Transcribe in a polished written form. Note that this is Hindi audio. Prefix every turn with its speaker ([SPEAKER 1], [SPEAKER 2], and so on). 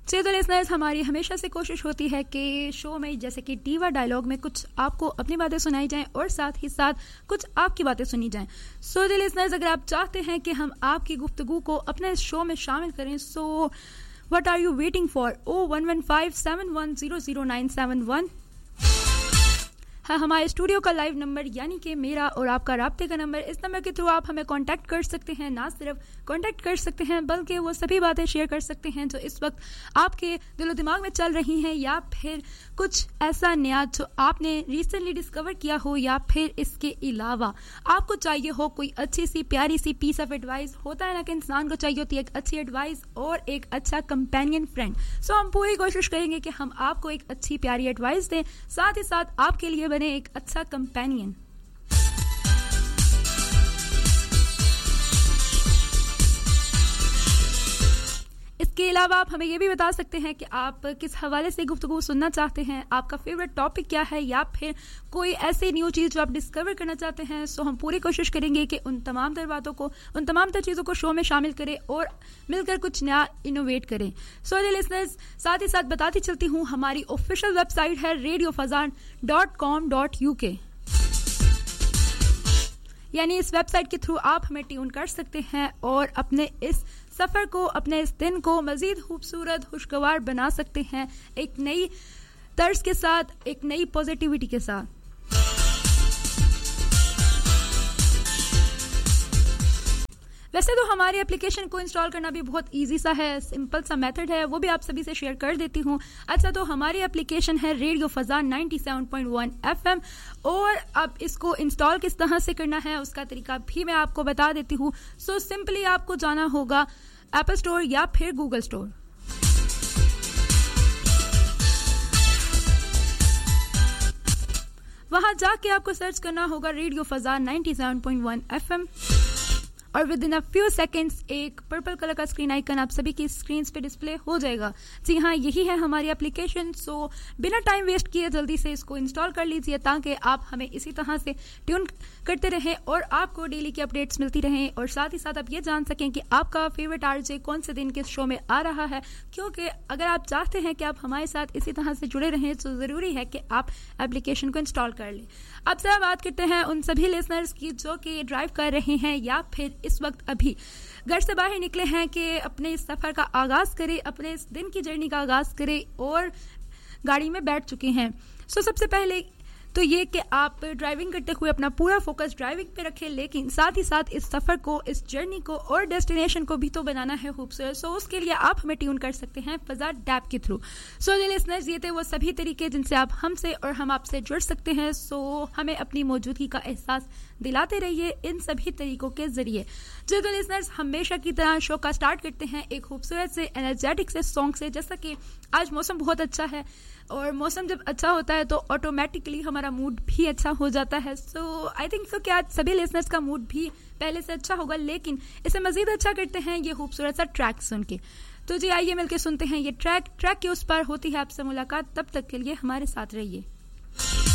[SPEAKER 1] तो लिसनर्स, हमारी हमेशा से कोशिश होती है कि शो में जैसे कि डीवा डायलॉग में कुछ आपको अपनी बातें सुनाई जाएं और साथ ही साथ कुछ आपकी बातें सुनी जाएं। सो लिसनर्स, अगर आप चाहते हैं कि हम आपकी गुफ्तगू को अपने शो में शामिल करें, so what are you waiting for? 011571000971 हाँ, हमारे स्टूडियो का लाइव नंबर यानी कि मेरा और आपका राब्ते का नंबर। इस नंबर के थ्रू आप हमें कांटेक्ट कर सकते हैं। ना सिर्फ कांटेक्ट कर सकते हैं बल्कि वो सभी बातें शेयर कर सकते हैं जो इस वक्त आपके दिलो दिमाग में चल रही हैं, या फिर कुछ ऐसा नया जो आपने रिसेंटली डिस्कवर किया हो, या फिर इसके अलावा आपको चाहिए हो कोई अच्छी सी प्यारी सी पीस ऑफ एडवाइस। होता है ना कि इंसान को चाहिए होती है एक अच्छी एडवाइस और एक अच्छा कंपेनियन फ्रेंड। सो हम पूरी कोशिश करेंगे कि हम आपको एक अच्छी प्यारी एडवाइस दें, साथ ही साथ आपके लिए बने एक अच्छा कंपेनियन। इसके अलावा आप हमें यह भी बता सकते हैं कि आप किस हवाले से गुफ्तगू सुनना चाहते हैं, आपका फेवरेट टॉपिक क्या है, या फिर कोई ऐसी न्यू चीज जो आप डिस्कवर करना चाहते हैं। सो हम पूरी कोशिश करेंगे कि उन तमाम तर बातों को, उन तमाम तर चीजों को शो में शामिल करें और मिलकर कुछ नया इनोवेट करें। सो लिसनर्स, साथ ही साथ बताती चलती हूँ, हमारी ऑफिशियल वेबसाइट है radiofazan.com.uk, यानी इस वेबसाइट के थ्रू आप हमें ट्यून कर सकते हैं और अपने इस सफर को, अपने इस दिन को मजीद खूबसूरत, खुशगवार बना सकते हैं, एक नई तर्ज के साथ, एक नई पॉजिटिविटी के साथ। वैसे तो हमारी एप्लीकेशन को इंस्टॉल करना भी बहुत इजी सा है, सिंपल सा मेथड है, वो भी आप सभी से शेयर कर देती हूँ। अच्छा, तो हमारी एप्लीकेशन है रेडियो फजान 97.1 FM, और अब इसको इंस्टॉल किस तरह से करना है उसका तरीका भी मैं आपको बता देती हूँ। सो सिंपली आपको जाना होगा एप्पल स्टोर या फिर गूगल स्टोर। वहां जाके आपको सर्च करना होगा रेडियो फजान 97.1 FM, और with in a few seconds एक पर्पल कलर का स्क्रीन आइकन आप सभी की स्क्रीन पे डिस्प्ले हो जाएगा। जी हाँ, यही है हमारी एप्लीकेशन। सो बिना टाइम वेस्ट किए जल्दी से इसको इंस्टॉल कर लीजिए, ताकि आप हमें इसी तरह से ट्यून करते रहें और आपको डेली की अपडेट्स मिलती रहें, और साथ ही साथ आप ये जान सकें कि आपका फेवरेट आरजे कौन से दिन के शो में आ रहा है। क्योंकि अगर आप चाहते हैं कि आप हमारे साथ इसी तरह से जुड़े रहें, तो जरूरी है कि आप एप्लीकेशन को इंस्टॉल कर लें। अब से बात करते हैं उन सभी लिसनर्स की जो कि ड्राइव कर रहे हैं या फिर इस वक्त अभी घर से बाहर निकले हैं कि अपने इस सफर का आगाज करें, अपने इस दिन की जर्नी का आगाज करें और गाड़ी में बैठ चुके हैं। सो सबसे पहले तो ये कि आप ड्राइविंग करते हुए अपना पूरा फोकस ड्राइविंग पे रखें, लेकिन साथ ही साथ इस सफर को, इस जर्नी को और डेस्टिनेशन को भी तो बनाना है खूबसूरत। सो उसके लिए आप हमें ट्यून कर सकते हैं फजा डैप के थ्रू। सो लिसनर्स, ये थे वो सभी तरीके जिनसे आप हमसे और हम आपसे जुड़ सकते हैं। सो हमें अपनी मौजूदगी का एहसास दिलाते रहिए इन सभी तरीकों के जरिए। जो तो लिसनर्स, हमेशा की तरह शो का स्टार्ट करते हैं एक खूबसूरत से एनर्जेटिक से सॉन्ग से। जैसा कि आज मौसम बहुत अच्छा है, और मौसम जब अच्छा होता है तो ऑटोमेटिकली हमारा मूड भी अच्छा हो जाता है। सो आई थिंक सो कि आज सभी लिसनर्स का मूड भी पहले से अच्छा होगा, लेकिन इसे मजीद अच्छा करते हैं ये खूबसूरत सा ट्रैक सुन के। तो जी आइए मिलकर सुनते हैं ये ट्रैक के उस पार होती है आपसे मुलाकात। तब तक के लिए हमारे साथ रहिए।